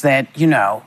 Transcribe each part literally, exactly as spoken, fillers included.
that, you know,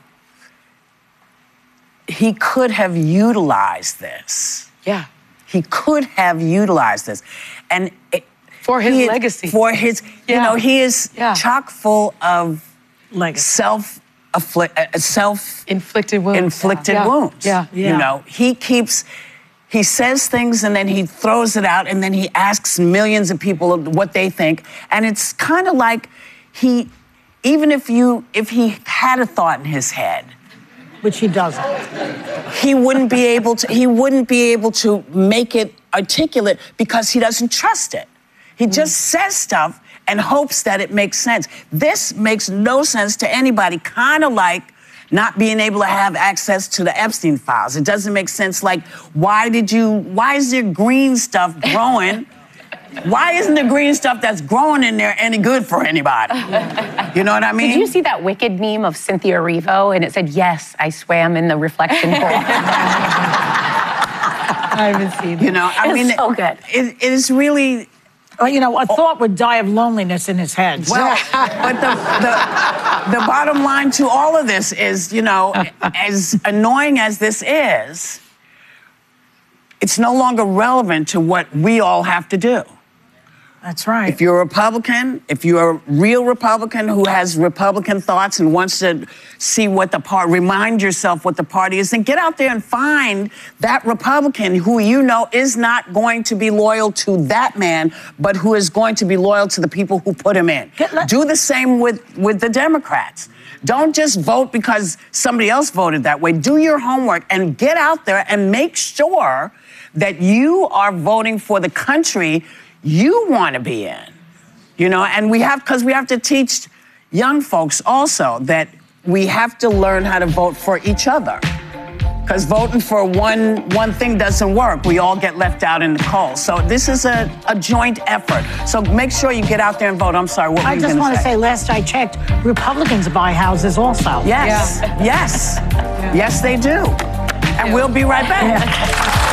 he could have utilized this. Yeah. He could have utilized this. And it, for his he, legacy. For his, yeah. you know, he is yeah. chock full of legacy. self afflict, uh, self inflicted wounds. Inflicted yeah. wounds. Yeah. yeah. You know, he keeps, he says things and then he throws it out and then he asks millions of people what they think. And it's kind of like he, even if you, if he had a thought in his head, which he doesn't, he wouldn't be able to, he wouldn't be able to make it articulate because he doesn't trust it. He mm. just says stuff and hopes that it makes sense. This makes no sense to anybody, kind of like not being able to have access to the Epstein files. It doesn't make sense, like, why did you, why is there green stuff growing? Why isn't the green stuff that's growing in there any good for anybody? You know what I mean? Did you see that wicked meme of Cynthia Erivo and it said, yes, I swam in the reflection pool? I haven't seen it. You know, I it's mean, so good. It, it is really... Well, you know, a thought would die of loneliness in his head. Well, but the, the, the bottom line to all of this is, you know, as annoying as this is, it's no longer relevant to what we all have to do. That's right. If you're a Republican, if you're a real Republican who has Republican thoughts and wants to see what the party, remind yourself what the party is, then get out there and find that Republican who you know is not going to be loyal to that man, but who is going to be loyal to the people who put him in. Get, Do the same with, with the Democrats. Don't just vote because somebody else voted that way. Do your homework and get out there and make sure that you are voting for the country you want to be in, you know, and we have, because we have to teach young folks also that we have to learn how to vote for each other. Because voting for one one thing doesn't work. We all get left out in the cold. So this is a, a joint effort. So make sure you get out there and vote. I'm sorry, what were I you just gonna want to say? say, last I checked, Republicans buy houses also. Yes, Yeah. yes, Yeah. yes they do. And Yeah. we'll be right back.